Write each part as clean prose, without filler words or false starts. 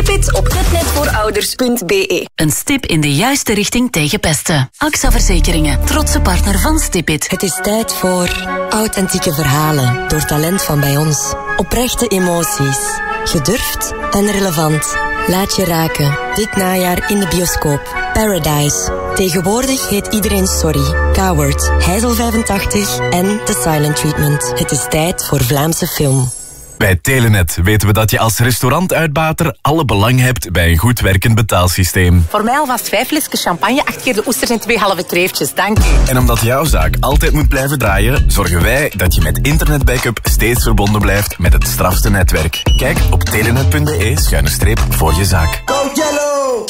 Stipit op netnetvoorouders.be. Een stip in de juiste richting tegen pesten. AXA Verzekeringen, trotse partner van Stipit. Het is tijd voor authentieke verhalen door talent van bij ons. Oprechte emoties. Gedurfd en relevant. Laat je raken. Dit najaar in de bioscoop. Paradise. Tegenwoordig heet iedereen Sorry. Coward, Heizel 85 en The Silent Treatment. Het is tijd voor Vlaamse film. Bij Telenet weten we dat je als restaurantuitbater alle belang hebt bij een goed werkend betaalsysteem. Voor mij alvast 5 flesjes champagne, 8 keer de oesters en 2 halve kreeftjes. Dank u. En omdat jouw zaak altijd moet blijven draaien, zorgen wij dat je met internetbackup steeds verbonden blijft met het strafste netwerk. Kijk op telenet.be/voor je zaak. Go Yellow!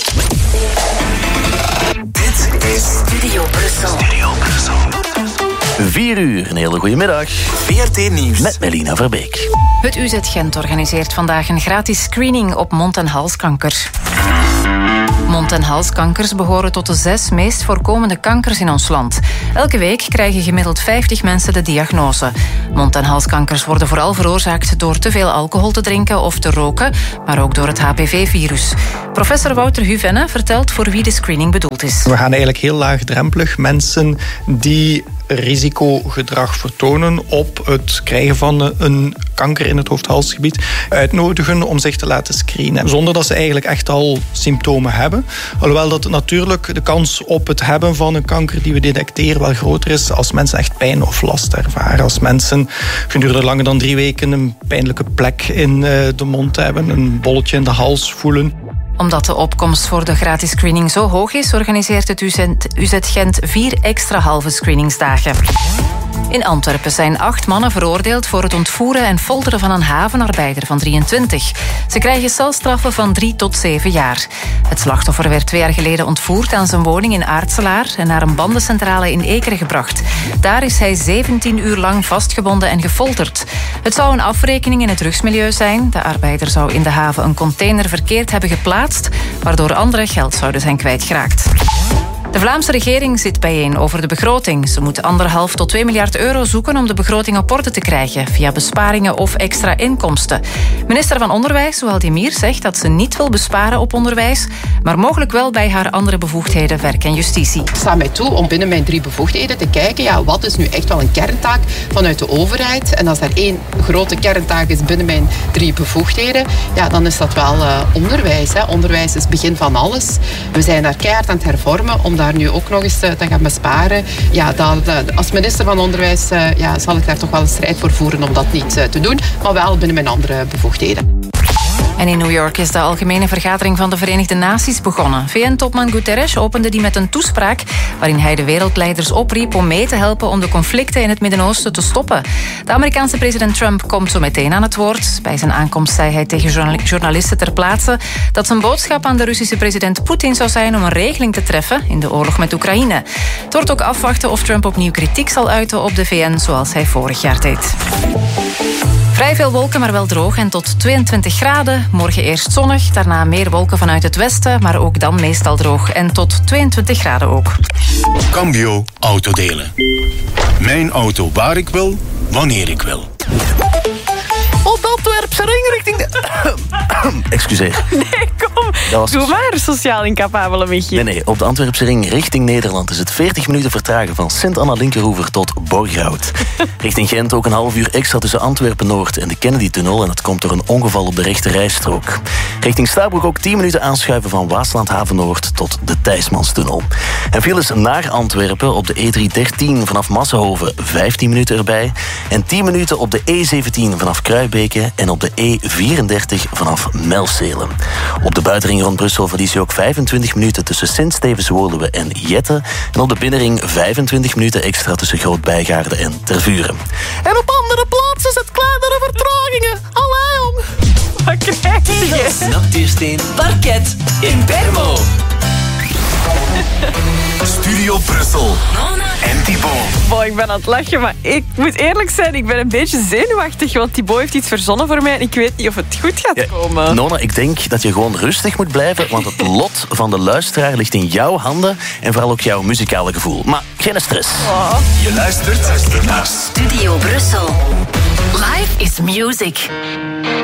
Dit is Studio Brussel. 4 uur, een hele goede middag. VRT Nieuws. Met Melina Verbeek. Het UZ Gent organiseert vandaag een gratis screening op mond- en halskanker. Mond- en halskankers behoren tot de 6 meest voorkomende kankers in ons land. Elke week krijgen gemiddeld 50 mensen de diagnose. Mond- en halskankers worden vooral veroorzaakt door te veel alcohol te drinken of te roken, maar ook door het HPV-virus. Professor Wouter Huvenne vertelt voor wie de screening bedoeld is. We gaan eigenlijk heel laagdrempelig mensen die risicogedrag vertonen op het krijgen van een kanker in het hoofd-halsgebied uitnodigen om zich te laten screenen. Zonder dat ze eigenlijk echt al symptomen hebben. Alhoewel dat natuurlijk de kans op het hebben van een kanker die we detecteren wel groter is als mensen echt pijn of last ervaren. Als mensen gedurende langer dan 3 weken een pijnlijke plek in de mond hebben, een bolletje in de hals voelen. Omdat de opkomst voor de gratis screening zo hoog is, organiseert het UZ Gent 4 extra halve screeningsdagen. In Antwerpen zijn 8 mannen veroordeeld voor het ontvoeren en folteren van een havenarbeider van 23. Ze krijgen celstraffen van 3 tot 7 jaar. Het slachtoffer werd 2 jaar geleden ontvoerd aan zijn woning in Aartselaar en naar een bandencentrale in Ekeren gebracht. Daar is hij 17 uur lang vastgebonden en gefolterd. Het zou een afrekening in het drugsmilieu zijn. De arbeider zou in de haven een container verkeerd hebben geplaatst, waardoor anderen geld zouden zijn kwijtgeraakt. De Vlaamse regering zit bijeen over de begroting. Ze moet 1,5 tot 2 miljard euro zoeken om de begroting op orde te krijgen, via besparingen of extra inkomsten. Minister van Onderwijs, Zoual Demir, zegt dat ze niet wil besparen op onderwijs, maar mogelijk wel bij haar andere bevoegdheden, werk en justitie. Ik sta mij toe om binnen mijn 3 bevoegdheden te kijken, wat is nu echt wel een kerntaak vanuit de overheid. En als er 1 grote kerntaak is binnen mijn 3 bevoegdheden, dan is dat wel onderwijs. Hè. Onderwijs is het begin van alles. We zijn daar keihard aan het hervormen om daar nu ook nog eens te gaan besparen. Als minister van Onderwijs zal ik daar toch wel een strijd voor voeren om dat niet te doen, maar wel binnen mijn andere bevoegdheden. En in New York is de Algemene Vergadering van de Verenigde Naties begonnen. VN-topman Guterres opende die met een toespraak waarin hij de wereldleiders opriep om mee te helpen om de conflicten in het Midden-Oosten te stoppen. De Amerikaanse president Trump komt zo meteen aan het woord. Bij zijn aankomst zei hij tegen journalisten ter plaatse dat zijn boodschap aan de Russische president Poetin zou zijn om een regeling te treffen in de oorlog met Oekraïne. Het wordt ook afwachten of Trump opnieuw kritiek zal uiten op de VN zoals hij vorig jaar deed. Vrij veel wolken, maar wel droog en tot 22 graden. Morgen eerst zonnig, daarna meer wolken vanuit het westen, maar ook dan meestal droog. En tot 22 graden ook. Cambio Autodelen. Mijn auto waar ik wil, wanneer ik wil. Op de Antwerpse ring richting de... Excuseer. Nee, kom. Doe maar, sociaal incapabele Michi. Nee, op de Antwerpse ring richting Nederland is het 40 minuten vertragen van Sint-Anna-Linkeroever tot Borgerhout. Richting Gent ook een half uur extra tussen Antwerpen-Noord en de Kennedy-tunnel en dat komt door een ongeval op de rechte rijstrook. Richting Stabroek ook 10 minuten aanschuiven van Waasland-Haven-Noord tot de Thijsmanstunnel. En files naar Antwerpen op de E313 vanaf Massenhoven 15 minuten erbij en 10 minuten op de E17 vanaf Kruibeke en op de E34 vanaf Melcelen. Op de buitenring rond Brussel verlies je ook 25 minuten tussen Sint-Stevens-Woluwe en Jette. En op de binnenring 25 minuten extra tussen Groot-Bijgaarden en Tervuren. En op andere plaatsen zit kleinere vertragingen. Allee, jong. Wat krijg je? Tegels, natuursteen, parket in Bermo. Studio Brussel. En Thibaut. Boy, ik ben aan het lachen, maar ik moet eerlijk zijn, ik ben een beetje zenuwachtig, want Thibaut heeft iets verzonnen voor mij en ik weet niet of het goed gaat komen. Nona, ik denk dat je gewoon rustig moet blijven, want het lot van de luisteraar ligt in jouw handen en vooral ook jouw muzikale gevoel. Maar geen stress. Oh. Je luistert naar Studio Brussel. Life is music.